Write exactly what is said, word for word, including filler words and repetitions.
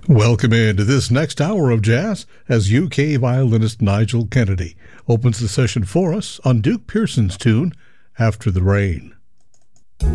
Welcome into this next hour of jazz as U K violinist Nigel Kennedy opens the session for us on Duke Pearson's tune, After the Rain.